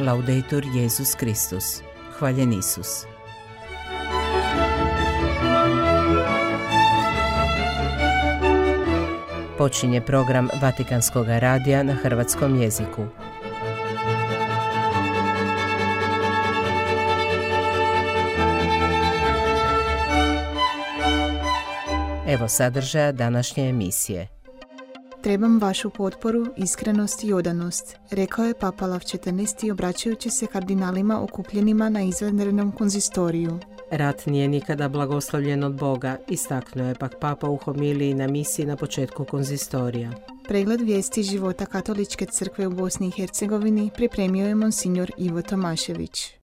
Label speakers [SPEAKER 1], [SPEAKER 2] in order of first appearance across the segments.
[SPEAKER 1] Laudetur Jesus Kristus. Hvaljen Isus. Počinje program Vatikanskog radija na hrvatskom jeziku. Evo sadržaja današnje emisije.
[SPEAKER 2] Trebam vašu potporu, iskrenost i odanost, rekao je Papa Lav XIV obraćajući se kardinalima okupljenima na izvanrednom konzistoriju.
[SPEAKER 1] Rat nije nikada blagoslovljen od Boga, istaknuo je pak Papa u homiliji na misiji na početku konzistorija.
[SPEAKER 2] Pregled vijesti života Katoličke crkve u Bosni i Hercegovini pripremio je monsignor Ivo Tomašević.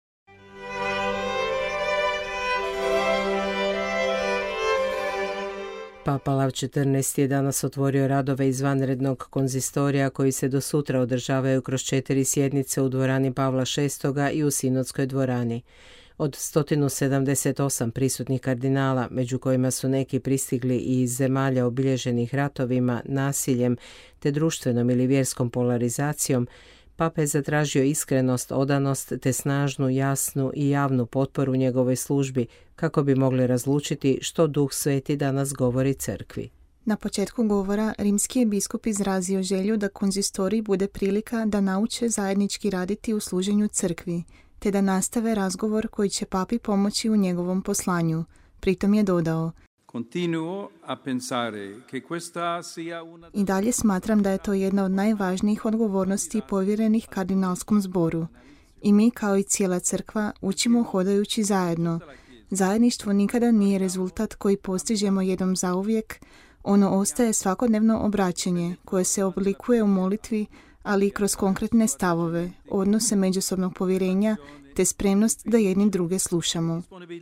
[SPEAKER 1] Papa Lav XIV je danas otvorio radove izvanrednog konzistorija koji se do sutra održavaju kroz 4 sjednice u dvorani Pavla VI i u Sinodskoj dvorani. Od 178 prisutnih kardinala, među kojima su neki pristigli i iz zemalja obilježenih ratovima, nasiljem te društvenom ili vjerskom polarizacijom, Papa je zatražio iskrenost, odanost te snažnu, jasnu i javnu potporu njegovoj službi kako bi mogli razlučiti što Duh Sveti danas govori crkvi.
[SPEAKER 2] Na početku govora rimski je biskup izrazio želju da konzistorij bude prilika da nauče zajednički raditi u služenju crkvi, te da nastave razgovor koji će papi pomoći u njegovom poslanju. Pritom je dodao: I dalje smatram da je to jedna od najvažnijih odgovornosti povjerenih kardinalskom zboru. I mi, kao i cijela crkva, učimo hodajući zajedno. Zajedništvo nikada nije rezultat koji postižemo jednom zauvijek, ono ostaje svakodnevno obraćanje koje se oblikuje u molitvi, ali i kroz konkretne stavove, odnose međusobnog povjerenja te spremnost da jedni druge slušamo.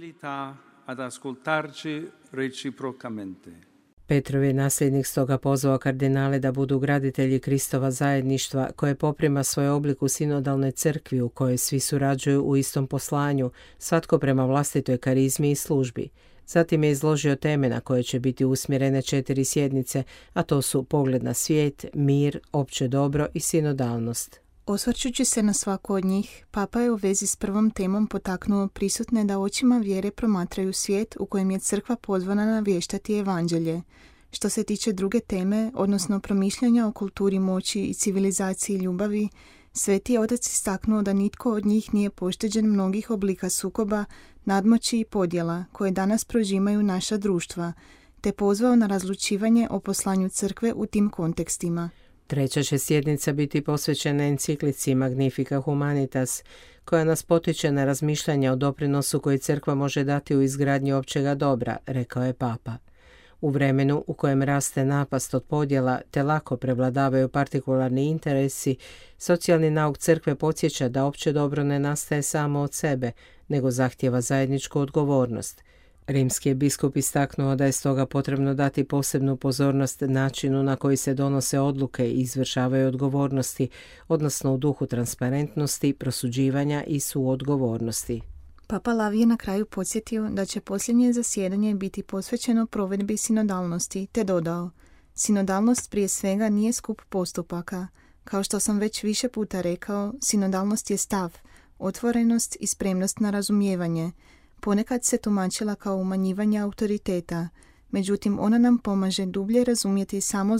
[SPEAKER 1] Petrov je nasljednik stoga pozvao kardinale da budu graditelji Kristova zajedništva koje poprima svoj oblik u sinodalnoj crkvi u kojoj svi surađuju u istom poslanju, svatko prema vlastitoj karizmi i službi. Zatim je izložio teme na koje će biti usmjerene 4 sjednice, a to su pogled na svijet, mir, opće dobro i sinodalnost.
[SPEAKER 2] Osvrćući se na svaku od njih, Papa je u vezi s prvom temom potaknuo prisutne da očima vjere promatraju svijet u kojem je crkva pozvana navještati evanđelje. Što se tiče druge teme, odnosno promišljanja o kulturi moći i civilizaciji ljubavi, Sveti je Otac istaknuo da nitko od njih nije pošteđen mnogih oblika sukoba, nadmoći i podjela koje danas prožimaju naša društva, te pozvao na razlučivanje o poslanju crkve u tim kontekstima.
[SPEAKER 1] Treća će sjednica biti posvećena enciklici Magnifica Humanitas, koja nas potiče na razmišljanje o doprinosu koji crkva može dati u izgradnji općega dobra, rekao je Papa. U vremenu u kojem raste napast od podjela te lako prevladavaju partikularni interesi, socijalni nauk crkve podsjeća da opće dobro ne nastaje samo od sebe, nego zahtijeva zajedničku odgovornost. Rimski je biskup istaknuo da je stoga potrebno dati posebnu pozornost načinu na koji se donose odluke i izvršavaju odgovornosti, odnosno u duhu transparentnosti, prosuđivanja i suodgovornosti.
[SPEAKER 2] Papa Lav je na kraju podsjetio da će posljednje zasjedanje biti posvećeno provedbi sinodalnosti, te dodao: Sinodalnost prije svega nije skup postupaka. Kao što sam već više puta rekao, sinodalnost je stav, otvorenost i spremnost na razumijevanje. Ponekad se tumačila kao umanjivanje autoriteta, međutim ona nam pomaže dublje razumjeti samo